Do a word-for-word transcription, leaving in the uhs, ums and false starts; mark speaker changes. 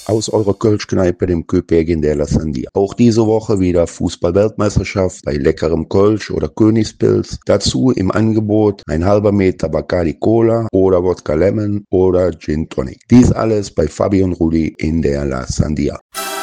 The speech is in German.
Speaker 1: aus eurer Kölschkneipe, dem Köpegin de la Sandia. Auch diese Woche wieder Fußball-Weltmeisterschaft bei leckerem Kölsch oder Königspilz. Dazu im Angebot ein halber Meter Bacardi Cola oder Wodka Lemon oder Gin Tonic. Dies alles bei Fabi und Rudi in der La Sandia.